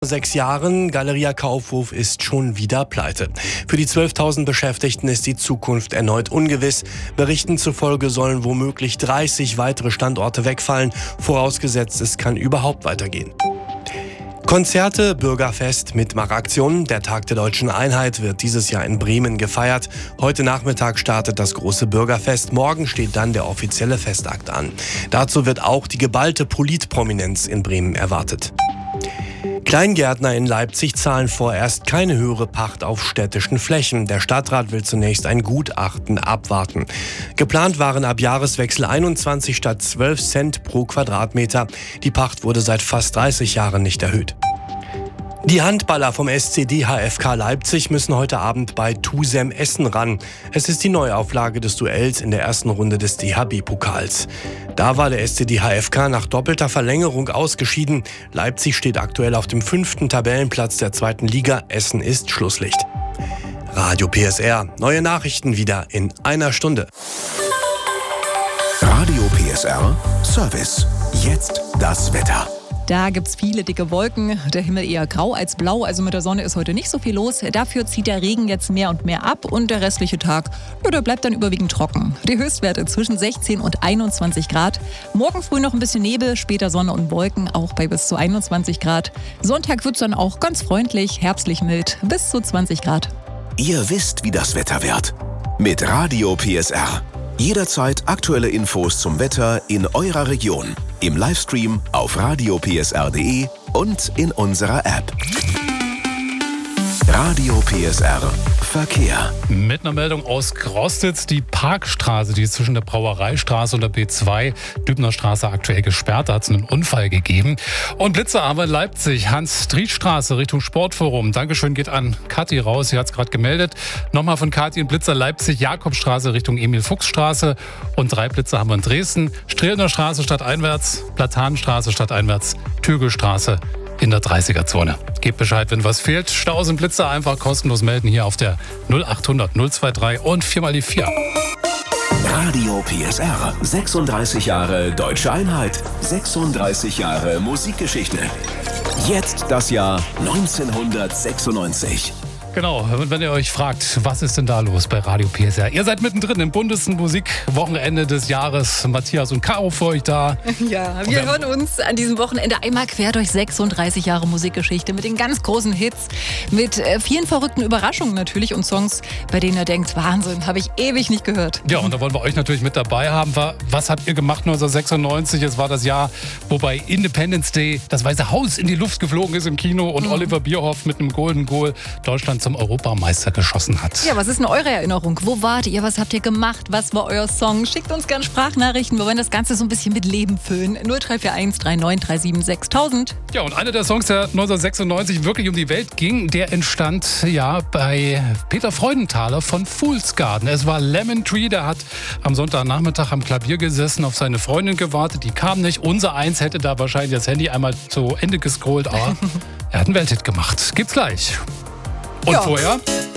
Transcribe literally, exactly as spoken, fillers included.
Sechs Jahren, Galeria Kaufhof ist schon wieder pleite. Für die zwölftausend Beschäftigten ist die Zukunft erneut ungewiss. Berichten zufolge sollen womöglich dreißig weitere Standorte wegfallen, vorausgesetzt es kann überhaupt weitergehen. Konzerte, Bürgerfest, Mitmachaktionen. Der Tag der Deutschen Einheit wird dieses Jahr in Bremen gefeiert. Heute Nachmittag startet das große Bürgerfest. Morgen steht dann der offizielle Festakt an. Dazu wird auch die geballte Politprominenz in Bremen erwartet. Kleingärtner in Leipzig zahlen vorerst keine höhere Pacht auf städtischen Flächen. Der Stadtrat will zunächst ein Gutachten abwarten. Geplant waren ab Jahreswechsel einundzwanzig statt zwölf Cent pro Quadratmeter. Die Pacht wurde seit fast dreißig Jahren nicht erhöht. Die Handballer vom S C D H F K Leipzig müssen heute Abend bei Tusem Essen ran. Es ist die Neuauflage des Duells in der ersten Runde des D H B-Pokals. Da war der S C D H F K nach doppelter Verlängerung ausgeschieden. Leipzig steht aktuell auf dem fünften Tabellenplatz der zweiten Liga. Essen ist Schlusslicht. Radio P S R. Neue Nachrichten wieder in einer Stunde. Radio P S R Service. Jetzt das Wetter. Da gibt's viele dicke Wolken, der Himmel eher grau als blau, also mit der Sonne ist heute nicht so viel los. Dafür zieht der Regen jetzt mehr und mehr ab und der restliche Tag, ja, der bleibt dann überwiegend trocken. Die Höchstwerte zwischen sechzehn und einundzwanzig Grad. Morgen früh noch ein bisschen Nebel, später Sonne und Wolken, auch bei bis zu einundzwanzig Grad. Sonntag wird's dann auch ganz freundlich, herbstlich mild, bis zu zwanzig Grad. Ihr wisst, wie das Wetter wird. Mit Radio P S R. Jederzeit aktuelle Infos zum Wetter in eurer Region. Im Livestream auf radio p s r punkt d e und in unserer App. Radio P S R Verkehr. Mit einer Meldung aus Grostitz. Die Parkstraße, die ist zwischen der Brauereistraße und der B zwei, Dübner Straße, aktuell gesperrt. Da hat es einen Unfall gegeben. Und Blitzer haben wir in Leipzig. Hans-Tried-Straße Richtung Sportforum. Dankeschön geht an Kathi raus. Sie hat es gerade gemeldet. Nochmal von Kathi in Blitzer Leipzig. Jakobstraße Richtung Emil-Fuchs-Straße. Und drei Blitzer haben wir in Dresden. Strehlender Straße stadteinwärts. Platanenstraße stadteinwärts. Türgelstraße in der dreißiger-Zone. Gebt Bescheid, wenn was fehlt. Staus und Blitzer einfach kostenlos melden hier auf der null achthundert null drei und vier mal die vier. Radio P S R. sechsunddreißig Jahre Deutsche Einheit. sechsunddreißig Jahre Musikgeschichte. Jetzt das Jahr neunzehnhundertsechsundneunzig. Genau, und wenn ihr euch fragt, was ist denn da los bei Radio P S R? Ihr seid mittendrin im buntesten Musikwochenende des Jahres. Matthias und Caro für euch da. Ja, wir hören uns an diesem Wochenende einmal quer durch sechsunddreißig Jahre Musikgeschichte mit den ganz großen Hits, mit äh, vielen verrückten Überraschungen natürlich und Songs, bei denen ihr denkt, Wahnsinn, habe ich ewig nicht gehört. Ja, und da wollen wir euch natürlich mit dabei haben. Was habt ihr gemacht neunzehnhundertsechsundneunzig? Es war das Jahr, wo bei Independence Day das Weiße Haus in die Luft geflogen ist im Kino und mhm. Oliver Bierhoff mit einem Golden Goal Deutschland zum Europameister geschossen hat. Ja, was ist denn eure Erinnerung? Wo wart ihr? Was habt ihr gemacht? Was war euer Song? Schickt uns gerne Sprachnachrichten. Wir wollen das Ganze so ein bisschen mit Leben füllen. null drei vier eins drei neun drei sieben sechstausend. Ja, und einer der Songs, der neunzehnhundertsechsundneunzig wirklich um die Welt ging, der entstand ja bei Peter Freudenthaler von Fool's Garden. Es war Lemon Tree, der hat am Sonntagnachmittag am Klavier gesessen, auf seine Freundin gewartet. Die kam nicht. Unser Eins hätte da wahrscheinlich das Handy einmal zu Ende gescrollt, aber er hat einen Welthit gemacht. Gibt's gleich. Und ja. vorher